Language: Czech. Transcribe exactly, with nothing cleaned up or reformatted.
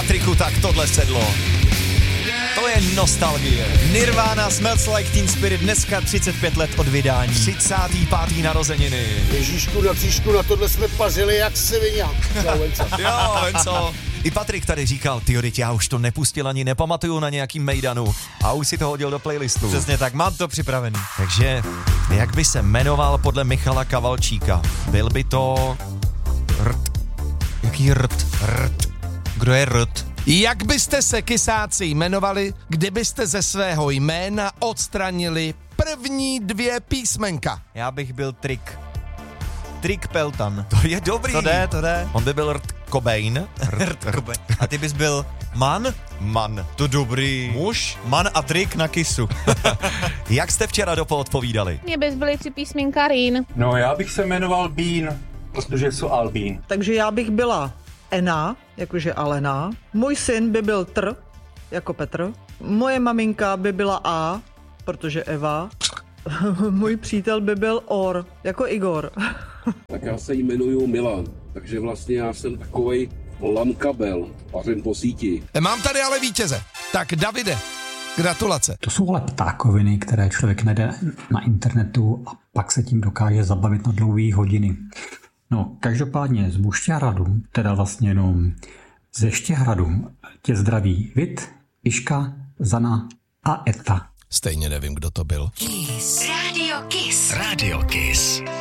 Patriku, tak tohle sedlo. To je nostalgie. Nirvana, Smells Like Teen Spirit, dneska třicet pět let od vydání. třicátý pátý narozeniny. Ježíšku na příšku, na tohle jsme pařili jak svině. Jo, Venco. I Patrik tady říkal, tyjo, teď já už to nepustil ani nepamatuju na nějakým mejdanu a už si to hodil do playlistu. Přesně tak, mám to připravený. Takže, jak by se jmenoval podle Michala Kavalčíka? Byl by to... Rt. Jaký rt? Rt. Kdo je rt? Jak byste se kysáci jmenovali, kdybyste ze svého jména odstranili první dvě písmenka? Já bych byl Trik. Trik Peltan. To je dobrý. To jde, to jde. On by byl Rt Cobain. Rt, Cobain. A ty bys byl Man? Man. To dobrý. Muž? Man a Trik na kisu. Jak jste včera dopoodpovídali? Mě bys byly tři písmenka Rín. No, já bych se jmenoval Bean, protože jsou Albín. Takže já bych byla Ena, jakože Alena. Můj syn by byl Tr, jako Petr. Moje maminka by byla A, protože Eva. Můj přítel by byl Or, jako Igor. Tak já se jmenuju Milan, takže vlastně já jsem takovej lamkabel, pařen po síti. Mám tady ale vítěze. Tak Davide, gratulace. To jsou ale ptákoviny, které člověk najde na internetu a pak se tím dokáže zabavit na dlouhé hodiny. No, každopádně z Bušťaradu, teda vlastně jenom ze Štěhradu, tě zdraví Vit, Piška, Zana a Eta. Stejně nevím, kdo to byl. Kiss. Radio Kiss. Radio Kiss.